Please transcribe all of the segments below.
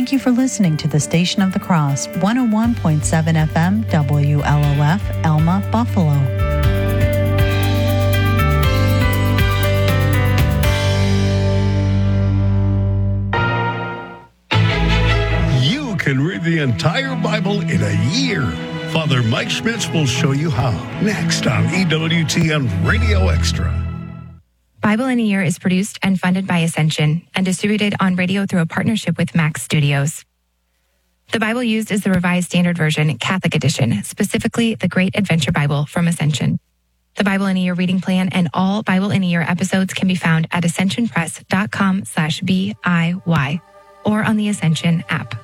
Thank you for listening to the Station of the Cross, 101.7 FM, WLOF, Elma, Buffalo. You can read the entire Bible in a year. Father Mike Schmitz will show you how. Next on EWTN Radio Extra. Bible in a Year is produced and funded by Ascension and distributed on radio through a partnership with Max Studios. The Bible used is the Revised Standard Version, Catholic Edition, specifically the Great Adventure Bible from Ascension. The Bible in a Year reading plan and all Bible in a Year episodes can be found at ascensionpress.com/BIY or on the Ascension app.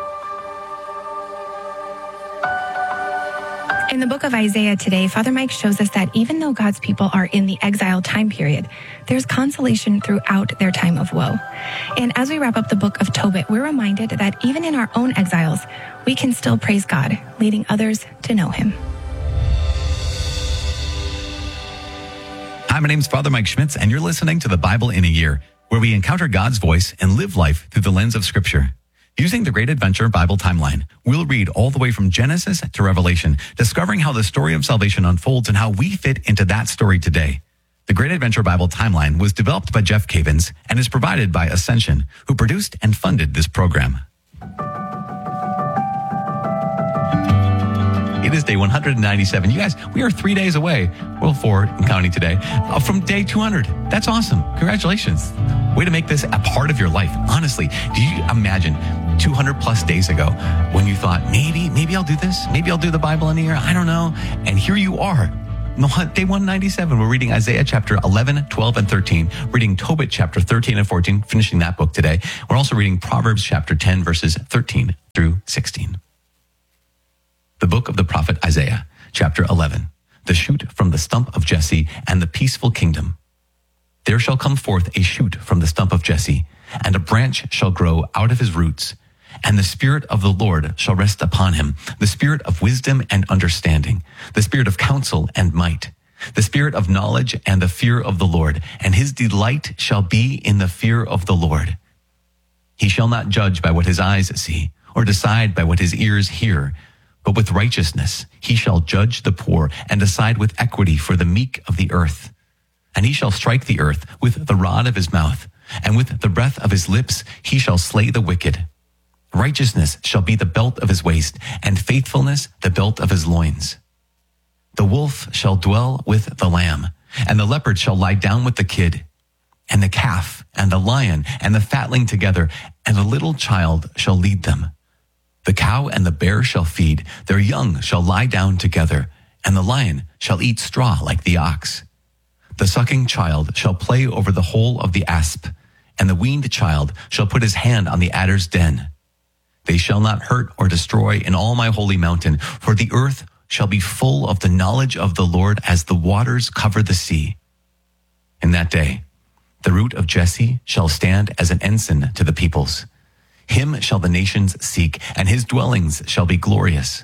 In the book of Isaiah today, Father Mike shows us that even though God's people are in the exile time period, there's consolation throughout their time of woe. And as we wrap up the book of Tobit, we're reminded that even in our own exiles, we can still praise God, leading others to know Him. Hi, my name's Father Mike Schmitz, and you're listening to the Bible in a Year, where we encounter God's voice and live life through the lens of Scripture. Using the Great Adventure Bible timeline, we'll read all the way from Genesis to Revelation, discovering how the story of salvation unfolds and how we fit into that story today. The Great Adventure Bible timeline was developed by Jeff Cavins and is provided by Ascension, who produced and funded this program. It is day 197. You guys, we are 3 days away, well, 4 and counting today, from day 200. That's awesome. Congratulations. Way to make this a part of your life. Honestly, do you imagine 200 plus days ago when you thought, maybe I'll do this, maybe I'll do the Bible in a year, I don't know. And here you are. Day 197, we're reading Isaiah chapter 11, 12, and 13, reading Tobit chapter 13 and 14, finishing that book today. We're also reading Proverbs chapter 10, verses 13 through 16. The book of the prophet Isaiah, chapter 11, the shoot from the stump of Jesse and the peaceful kingdom. There shall come forth a shoot from the stump of Jesse, and a branch shall grow out of his roots. And the Spirit of the Lord shall rest upon him, the Spirit of wisdom and understanding, the Spirit of counsel and might, the Spirit of knowledge and the fear of the Lord, and his delight shall be in the fear of the Lord. He shall not judge by what his eyes see, or decide by what his ears hear, but with righteousness he shall judge the poor and decide with equity for the meek of the earth. And he shall strike the earth with the rod of his mouth, and with the breath of his lips he shall slay the wicked. Righteousness shall be the belt of his waist, and faithfulness the belt of his loins. The wolf shall dwell with the lamb, and the leopard shall lie down with the kid, and the calf, and the lion, and the fatling together, and a little child shall lead them. The cow and the bear shall feed, their young shall lie down together, and the lion shall eat straw like the ox. The sucking child shall play over the hole of the asp, and the weaned child shall put his hand on the adder's den. They shall not hurt or destroy in all my holy mountain, for the earth shall be full of the knowledge of the Lord as the waters cover the sea. In that day, the root of Jesse shall stand as an ensign to the peoples. Him shall the nations seek, and his dwellings shall be glorious.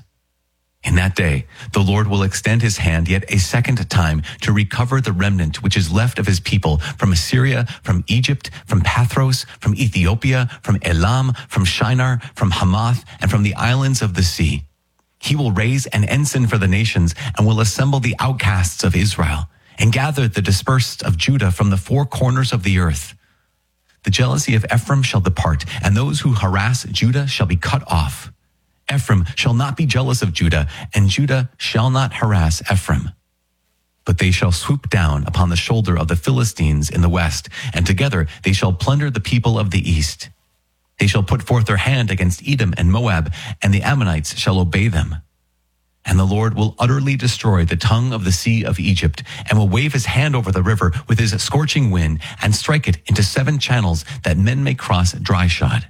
In that day, the Lord will extend his hand yet a second time to recover the remnant which is left of his people from Assyria, from Egypt, from Pathros, from Ethiopia, from Elam, from Shinar, from Hamath, and from the islands of the sea. He will raise an ensign for the nations and will assemble the outcasts of Israel and gather the dispersed of Judah from the four corners of the earth. The jealousy of Ephraim shall depart, and those who harass Judah shall be cut off. Ephraim shall not be jealous of Judah, and Judah shall not harass Ephraim. But they shall swoop down upon the shoulder of the Philistines in the west, and together they shall plunder the people of the east. They shall put forth their hand against Edom and Moab, and the Ammonites shall obey them. And the Lord will utterly destroy the tongue of the sea of Egypt, and will wave his hand over the river with his scorching wind, and strike it into 7 channels, that men may cross dry-shod.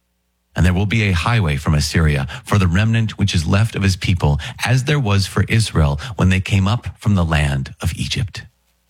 And there will be a highway from Assyria for the remnant which is left of his people, as there was for Israel when they came up from the land of Egypt.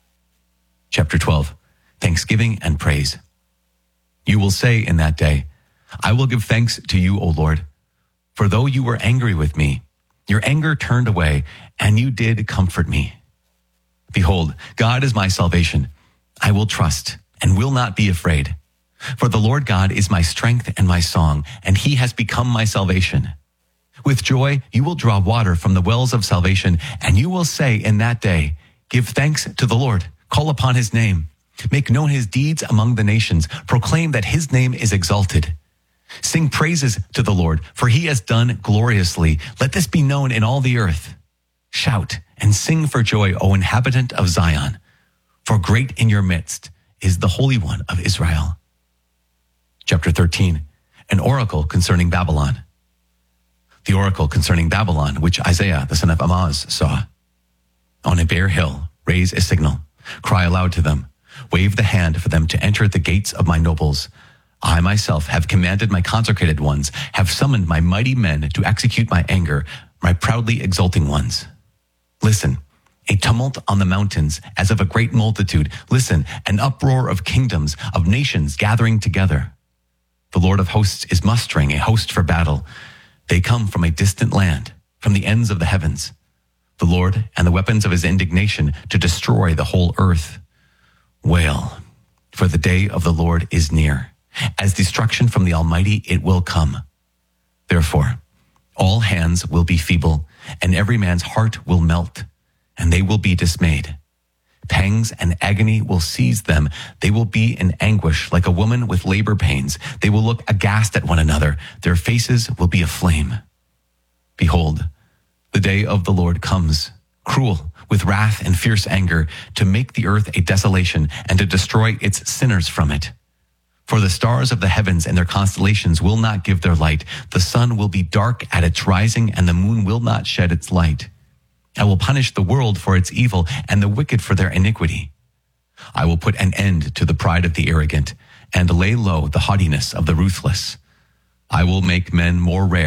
Chapter 12, Thanksgiving and Praise. You will say in that day, I will give thanks to you, O Lord, for though you were angry with me, your anger turned away, and you did comfort me. Behold, God is my salvation. I will trust and will not be afraid. For the Lord God is my strength and my song, and he has become my salvation. With joy, you will draw water from the wells of salvation, and you will say in that day, give thanks to the Lord, call upon his name, make known his deeds among the nations, proclaim that his name is exalted. Sing praises to the Lord, for he has done gloriously. Let this be known in all the earth. Shout and sing for joy, O inhabitant of Zion, for great in your midst is the Holy One of Israel. Chapter 13, an oracle concerning Babylon. The oracle concerning Babylon, which Isaiah, the son of Amoz, saw. On a bare hill, raise a signal. Cry aloud to them. Wave the hand for them to enter the gates of my nobles. I myself have commanded my consecrated ones, have summoned my mighty men to execute my anger, my proudly exulting ones. Listen, a tumult on the mountains as of a great multitude. Listen, an uproar of kingdoms, of nations gathering together. The Lord of hosts is mustering a host for battle. They come from a distant land, from the ends of the heavens. The Lord and the weapons of his indignation to destroy the whole earth. Wail, for the day of the Lord is near. As destruction from the Almighty it will come. Therefore, all hands will be feeble, and every man's heart will melt, and they will be dismayed. Pangs and agony will seize them. They will be in anguish like a woman with labor pains. They will look aghast at one another. Their faces will be aflame. Behold, the day of the Lord comes, cruel, with wrath and fierce anger, to make the earth a desolation and to destroy its sinners from it. For the stars of the heavens and their constellations will not give their light. The sun will be dark at its rising, and the moon will not shed its light. I will punish the world for its evil and the wicked for their iniquity. I will put an end to the pride of the arrogant and lay low the haughtiness of the ruthless. I will make men more rare